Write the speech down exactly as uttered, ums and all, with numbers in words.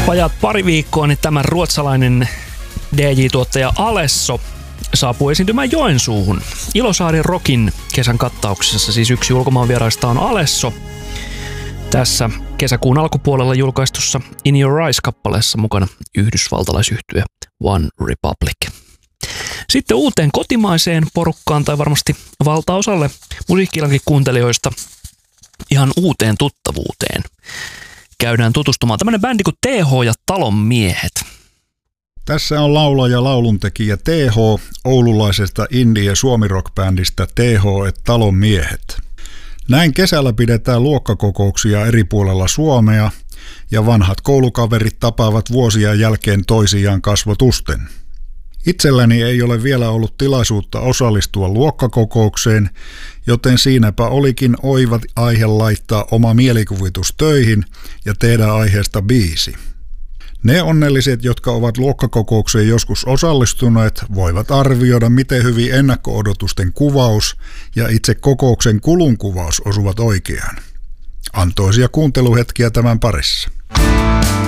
Vajaat pari viikkoa, niin tämä ruotsalainen D J-tuottaja Alesso saapuu esiintymään Joensuuhun. Ilosaari Rockin kesän kattauksessa siis yksi ulkomaanvieraista on Alesso. Tässä kesäkuun alkupuolella julkaistussa In Your Eyes-kappaleessa mukana yhdysvaltalaisyhtye One Republic. Sitten uuteen kotimaiseen porukkaan tai varmasti valtaosalle musiikkilankin kuuntelijoista ihan uuteen tuttavuuteen käydään tutustumaan. Tämmöinen bändi kuin T H ja Talon miehet. Tässä on laulaja lauluntekijä T H oululaisesta indie- ja suomirock-bändistä T H et Talon miehet. Näin kesällä pidetään luokkakokouksia eri puolella Suomea ja vanhat koulukaverit tapaavat vuosien jälkeen toisiaan kasvotusten. Itselläni ei ole vielä ollut tilaisuutta osallistua luokkakokoukseen, joten siinäpä olikin oiva aihe laittaa oma mielikuvitus töihin ja tehdä aiheesta biisi. Ne onnelliset, jotka ovat luokkakokoukseen joskus osallistuneet, voivat arvioida, miten hyvin ennakko-odotusten kuvaus ja itse kokouksen kulunkuvaus osuvat oikeaan. Antoisia kuunteluhetkiä tämän parissa.